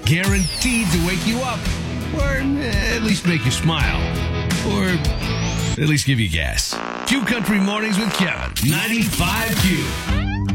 Guaranteed to wake you up. Or at least make you smile. Or at least give you gas. Q Country Mornings with Kevin. 95Q.